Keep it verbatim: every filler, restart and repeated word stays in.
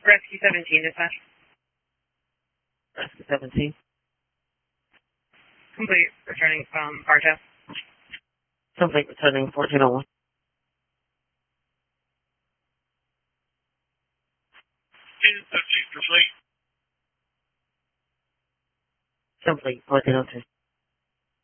Rescue seventeen, dispatch. Rescue seventeen. Complete. Returning from R T O. Complete. Returning fourteen oh one. ten seventeen complete. Complete. fourteen oh two.